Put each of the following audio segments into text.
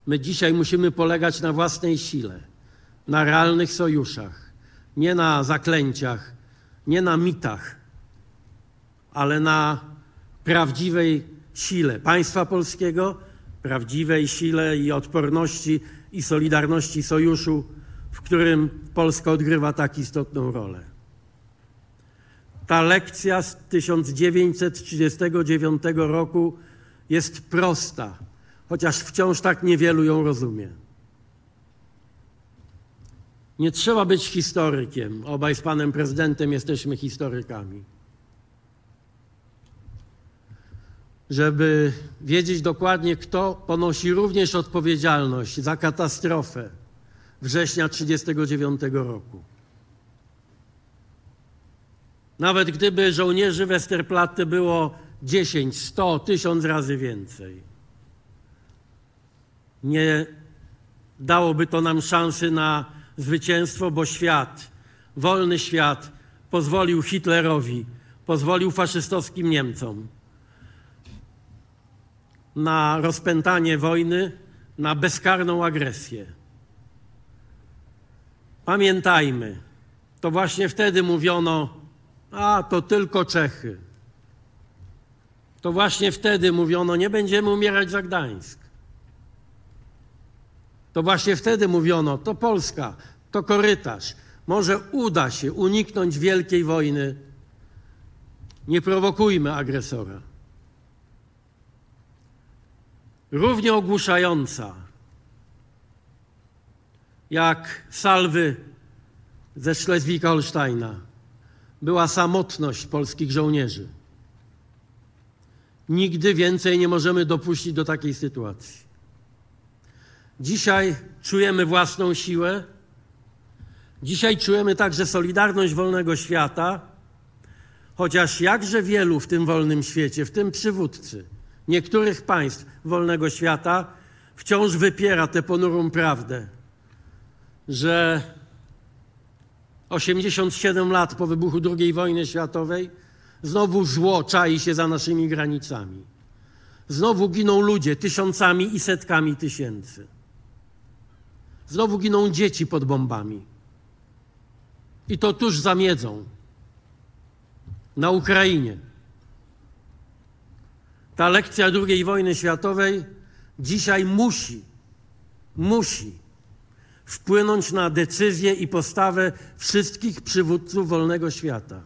My dzisiaj musimy polegać na własnej sile, na realnych sojuszach, nie na zaklęciach, nie na mitach, ale na prawdziwej sile państwa polskiego, prawdziwej sile i odporności i solidarności sojuszu, w którym Polska odgrywa tak istotną rolę. Ta lekcja z 1939 roku jest prosta, chociaż wciąż tak niewielu ją rozumie. Nie trzeba być historykiem. Obaj z panem prezydentem jesteśmy historykami. Żeby wiedzieć dokładnie, kto ponosi również odpowiedzialność za katastrofę września 1939 roku. Nawet gdyby żołnierzy Westerplatte było 10, 100, 1000 razy więcej, nie dałoby to nam szansy na zwycięstwo, bo świat, wolny świat pozwolił Hitlerowi, pozwolił faszystowskim Niemcom na rozpętanie wojny, na bezkarną agresję. Pamiętajmy, to właśnie wtedy mówiono, a to tylko Czechy. To właśnie wtedy mówiono, nie będziemy umierać za Gdańsk. To właśnie wtedy mówiono, to Polska, to korytarz. Może uda się uniknąć wielkiej wojny. Nie prowokujmy agresora. Równie ogłuszająca jak salwy ze Schleswig-Holsteina była samotność polskich żołnierzy. Nigdy więcej nie możemy dopuścić do takiej sytuacji. Dzisiaj czujemy własną siłę. Dzisiaj czujemy także solidarność wolnego świata, chociaż jakże wielu w tym wolnym świecie, w tym przywódcy niektórych państw wolnego świata, wciąż wypiera tę ponurą prawdę, że 87 lat po wybuchu II wojny światowej znowu zło czai się za naszymi granicami. Znowu giną ludzie tysiącami i setkami tysięcy. Znowu giną dzieci pod bombami. I to tuż za Miedzą, na Ukrainie. Ta lekcja II wojny światowej dzisiaj musi wpłynąć na decyzję i postawę wszystkich przywódców wolnego świata.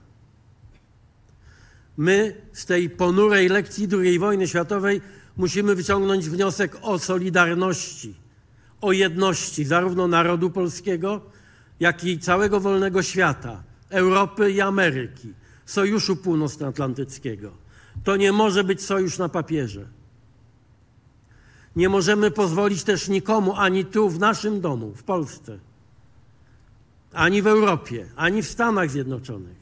My z tej ponurej lekcji II wojny światowej musimy wyciągnąć wniosek o solidarności, o jedności zarówno narodu polskiego, jak i całego wolnego świata, Europy i Ameryki, Sojuszu Północnoatlantyckiego. To nie może być sojusz na papierze. Nie możemy pozwolić też nikomu, ani tu w naszym domu, w Polsce, ani w Europie, ani w Stanach Zjednoczonych,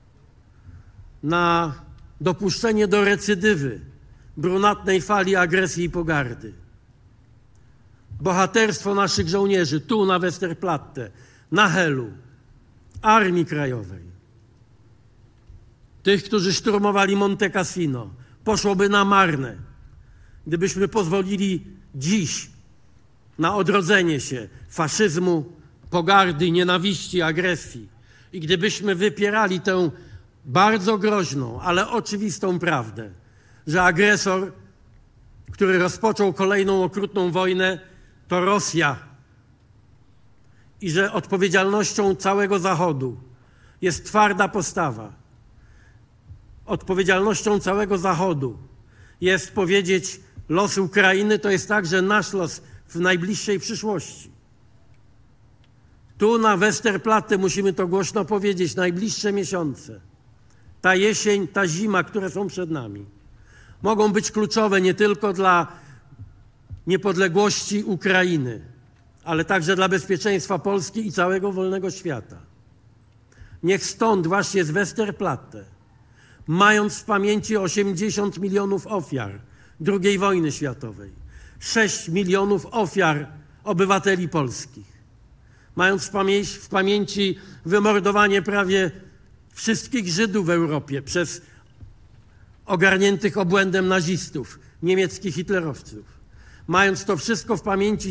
na dopuszczenie do recydywy brunatnej fali agresji i pogardy. Bohaterstwo naszych żołnierzy tu na Westerplatte, na Helu, Armii Krajowej, tych, którzy szturmowali Monte Cassino, poszłoby na marne, gdybyśmy pozwolili dziś na odrodzenie się faszyzmu, pogardy, nienawiści, agresji i gdybyśmy wypierali tę bardzo groźną, ale oczywistą prawdę, że agresor, który rozpoczął kolejną okrutną wojnę, to Rosja i że odpowiedzialnością całego Zachodu jest twarda postawa. Odpowiedzialnością całego Zachodu jest powiedzieć, los Ukrainy to jest także nasz los w najbliższej przyszłości. Tu na Westerplatte musimy to głośno powiedzieć, najbliższe miesiące. Ta jesień, ta zima, które są przed nami, mogą być kluczowe nie tylko dla niepodległości Ukrainy, ale także dla bezpieczeństwa Polski i całego wolnego świata. Niech stąd właśnie z Westerplatte, mając w pamięci 80 milionów ofiar II wojny światowej, 6 milionów ofiar obywateli polskich, mając w pamięci wymordowanie prawie wszystkich Żydów w Europie przez ogarniętych obłędem nazistów, niemieckich hitlerowców, mając to wszystko w pamięci,